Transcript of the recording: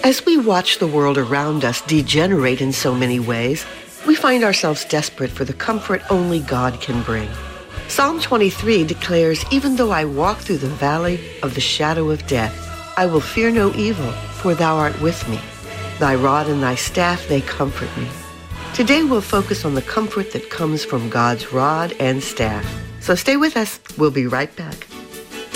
As we watch the world around us degenerate in so many ways, we find ourselves desperate for the comfort only God can bring. Psalm 23 declares, "Even though I walk through the valley of the shadow of death, I will fear no evil, for thou art with me. Thy rod and thy staff, they comfort me." Today we'll focus on the comfort that comes from God's rod and staff. So stay with us. We'll be right back.